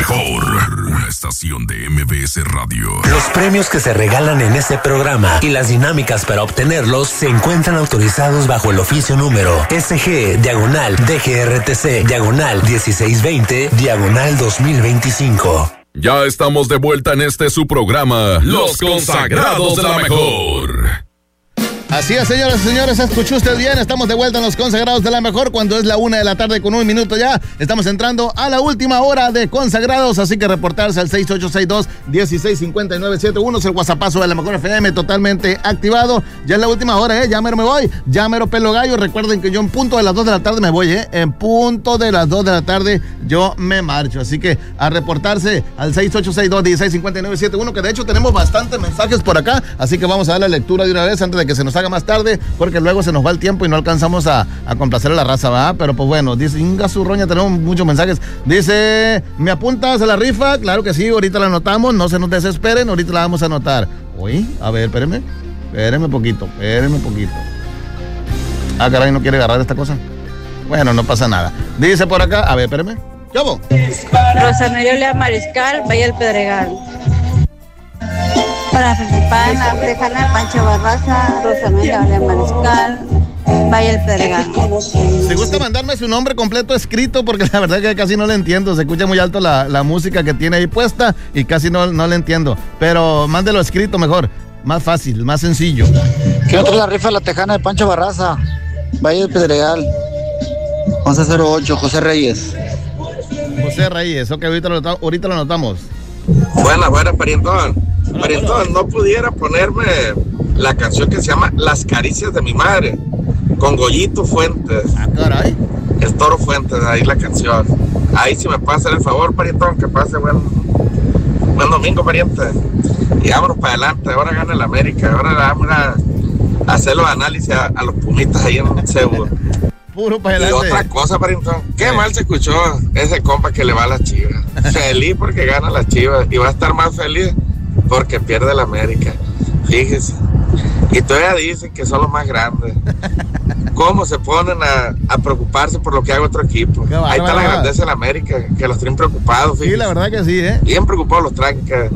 mejor, una estación de MBS Radio. Los premios que se regalan en este programa y las dinámicas para obtenerlos se encuentran autorizados bajo el oficio número SG/DGRTC/1620/2025. Ya estamos de vuelta en este su programa, Los Consagrados de la Mejor. Así es, señoras y señores, escuchó usted bien, estamos de vuelta en Los Consagrados de la Mejor cuando es la 1:00 con 1 minuto ya. Estamos entrando a la última hora de Consagrados, así que reportarse al 6862-165971, es el WhatsAppazo de la Mejor FM totalmente activado. Ya es la última hora, ya mero me voy, ya mero pelo gallo. Recuerden que yo en punto de las 2 de la tarde me voy, en punto de las 2 de la tarde yo me marcho, así que a reportarse al 6862-165971, que de hecho tenemos bastantes mensajes por acá, así que vamos a dar la lectura de una vez antes de que se nos haga más tarde, porque luego se nos va el tiempo y no alcanzamos a complacer a la raza, ¿verdad? Pero pues bueno, dice Inga Zurroña, tenemos muchos mensajes. Dice, ¿me apuntas a la rifa? Claro que sí, ahorita la anotamos, no se nos desesperen, ahorita la vamos a anotar. Uy, a ver, espérenme poquito. Ah, caray, ¿no quiere agarrar esta cosa? Bueno, no pasa nada. Dice por acá, a ver, espérenme. ¿Qué hago? Rosa María Mariscal, Valle del Pedregal. Para felicitar a Tejana Pancho Barraza, Rosa María Mariscal, Valle del Pedregal. ¿Se gusta mandarme su nombre completo escrito? Porque la verdad que casi no le entiendo. Se escucha muy alto la música que tiene ahí puesta y casi no le entiendo. Pero mándelo escrito mejor. Más fácil, más sencillo. ¿Qué otra la rifa de la Tejana de Pancho Barraza? Valle del Pedregal. 1108, José Reyes. José Reyes, ok, ahorita lo anotamos. Buenas, parientón. Parientón, ¿no pudiera ponerme la canción que se llama Las Caricias de mi Madre? Con Goyito Fuentes. Ah, caray. El Toro Fuentes, ahí la canción. Ahí si me puede hacer el favor, parientón, que pase buen domingo, pariente. Y vámonos para adelante, ahora gana el América, ahora vamos a hacer los análisis a los pumitas ahí en Cebu. Puro para Y adelante. otra cosa, parientón, qué mal se escuchó ese compa que le va a las Chivas. Feliz porque gana las Chivas y va a estar más feliz porque pierde el América. Fíjese. Y todavía dicen que son los más grandes. ¿Cómo se ponen a preocuparse por lo que haga otro equipo? Ahí está la grandeza de la América, que los tienen preocupados. Fíjese. Sí, la verdad que sí, Bien preocupados los traen que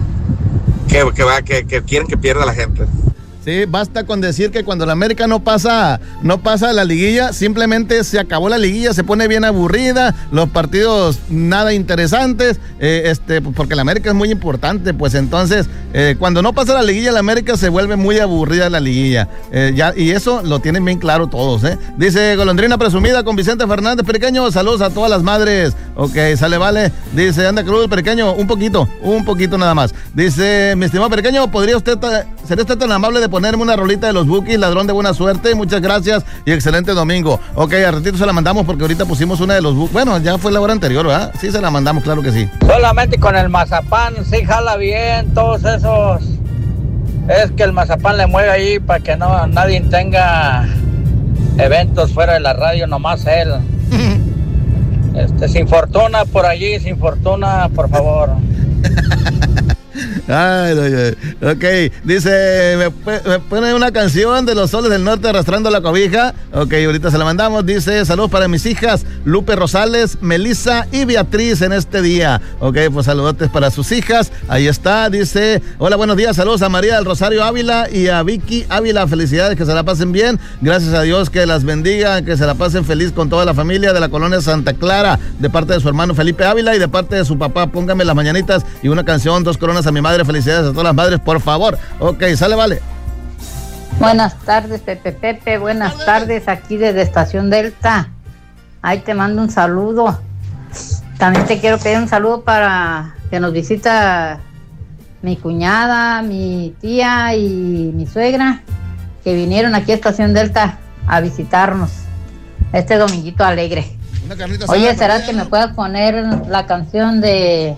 quieren que pierda la gente. Sí, basta con decir que cuando la América no pasa la liguilla, simplemente se acabó la liguilla, se pone bien aburrida, los partidos nada interesantes, porque la América es muy importante, pues entonces, cuando no pasa la liguilla, la América se vuelve muy aburrida la liguilla, y eso lo tienen bien claro todos, Dice Golondrina Presumida con Vicente Fernández, Pequeño, saludos a todas las madres, ok, sale, vale, dice Anda Cruz, Pequeño, un poquito nada más, dice, mi estimado Pequeño, ¿sería usted tan amable de ponerme una rolita de los Bukis, Ladrón de Buena Suerte? Muchas gracias y excelente domingo. Ok, a ratito se la mandamos porque ahorita pusimos una de los Bukis. Bueno, ya fue la hora anterior, ¿verdad? Sí, se la mandamos, claro que sí. Solamente con el mazapán, sí jala bien, todos esos. Es que el mazapán le mueve ahí para que nadie tenga eventos fuera de la radio, nomás él. Sin fortuna por allí, sin fortuna, por favor. Ay, ok, dice, me pone una canción de Los Soles del Norte arrastrando la cobija. Ok, ahorita se la mandamos. Dice, saludos para mis hijas Lupe Rosales, Melissa y Beatriz en este día. Ok, pues saludotes para sus hijas. Ahí está, dice, hola, buenos días, saludos a María del Rosario Ávila y a Vicky Ávila, felicidades, que se la pasen bien, gracias a Dios, que las bendiga, que se la pasen feliz con toda la familia de la colonia Santa Clara, de parte de su hermano Felipe Ávila y de parte de su papá. Póngame las mañanitas y una canción, 2 coronas a mi madre. Felicidades a todas las madres, por favor. Ok, sale, vale. Buenas tardes, Pepe. Buenas tardes, aquí desde Estación Delta. Ahí te mando un saludo. También te quiero pedir un saludo para que nos visita mi cuñada, mi tía y mi suegra, que vinieron aquí a Estación Delta a visitarnos este dominguito alegre. Oye, ¿será que me puedas poner la canción de...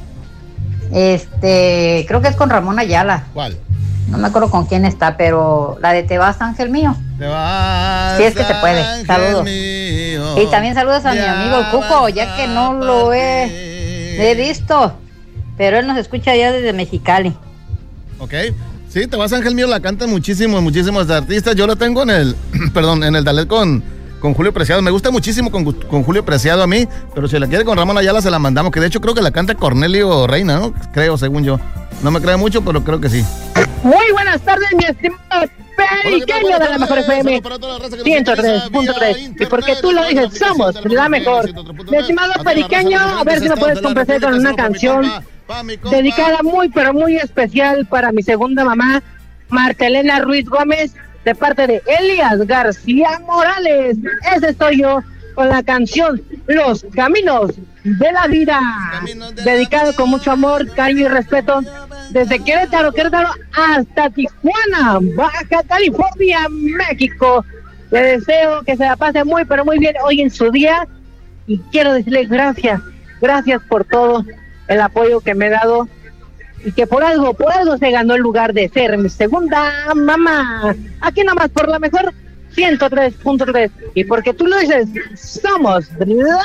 creo que es con Ramón Ayala. ¿Cuál? No me acuerdo con quién está, pero la de Te vas, ángel mío. Te vas, si es que se puede. Saludos. Mío. Y también saludos a mi amigo el Cuco, ya que no lo he visto, pero él nos escucha ya desde Mexicali. Ok. Sí, Te vas, ángel mío, la cantan muchísimos artistas. Yo la tengo en el, en el Dalet con con Julio Preciado. Me gusta muchísimo con Julio Preciado a mí, pero si la quiere con Ramón Ayala se la mandamos, que de hecho creo que la canta Cornelio Reina, ¿no? Creo, según yo. No me cree mucho, pero creo que sí. Muy buenas tardes, mi estimado Periqueño de la Mejor FM 103.3. Y porque tú lo dices, somos la mejor. Mi estimado Periqueño, a ver si lo puedes complacer con una canción dedicada muy, pero muy especial para mi segunda mamá, Martelena Ruiz Gómez, de parte de Elías García Morales. Ese estoy yo, con la canción Los Caminos de la Vida, dedicado con mucho amor, cariño y respeto, desde Querétaro hasta Tijuana, Baja California, México. Le deseo que se la pase muy, pero muy bien hoy en su día, y quiero decirle gracias por todo el apoyo que me he dado, y que por algo se ganó el lugar de ser mi segunda mamá. Aquí nomás por la Mejor 103.3. Y porque tú lo dices, somos la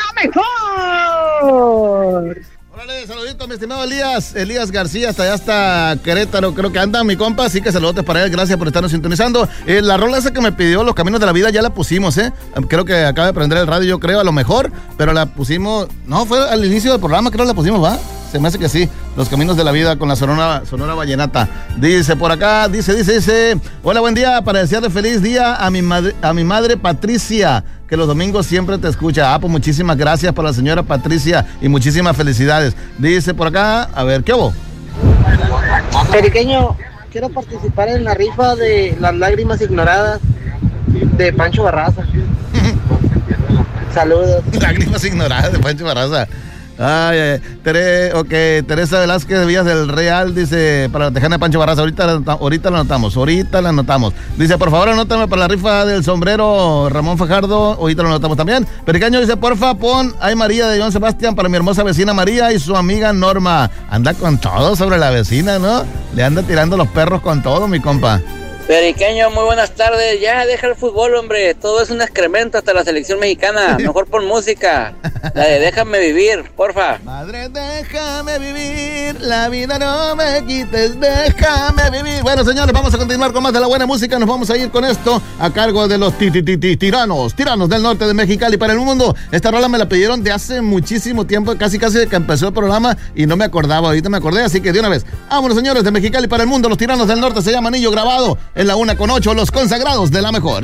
mejor. Órale, saludito, mi estimado Elías García, hasta Querétaro, creo que anda mi compa, así que saludotes para él, gracias por estarnos sintonizando. La rola esa que me pidió, Los Caminos de la Vida, ya la pusimos, creo que acaba de prender el radio, yo creo, a lo mejor, pero la pusimos, no, fue al inicio del programa, creo que la pusimos, ¿va? Se me hace que sí, Los Caminos de la Vida con la Sonora Vallenata. Dice por acá, dice, hola, buen día, para desearle feliz día a mi madre Patricia, que los domingos siempre te escucha. Pues muchísimas gracias para la señora Patricia y muchísimas felicidades. Dice por acá, a ver, ¿qué hubo? Periqueño, quiero participar en la rifa de Las Lágrimas Ignoradas de Pancho Barraza. Saludos. Lágrimas Ignoradas de Pancho Barraza. Ay, Teresa Velázquez de Villas del Real dice, para la tejana de Pancho Barraza, ahorita la anotamos. Dice, por favor, anótame para la rifa del sombrero Ramón Fajardo, ahorita lo anotamos también. Pericaño dice, porfa, pon Ay María de Joan Sebastián para mi hermosa vecina María y su amiga Norma. Anda con todo sobre la vecina, ¿no? Le anda tirando los perros con todo, mi compa. Periqueño, muy buenas tardes. Ya, deja el fútbol, hombre. Todo es un excremento hasta la selección mexicana. Mejor pon música. La de Déjame Vivir, porfa. Madre, déjame vivir. La vida no me quites. Déjame vivir. Bueno, señores, vamos a continuar con más de la buena música. Nos vamos a ir con esto a cargo de los tiranos del norte de Mexicali para el mundo. Esta rola me la pidieron de hace muchísimo tiempo, casi que empezó el programa y no me acordaba. Ahorita me acordé, así que de una vez. Vámonos, señores, de Mexicali para el mundo. Los Tiranos del Norte se llama Anillo Grabado. En la 1:08, los consagrados de la mejor.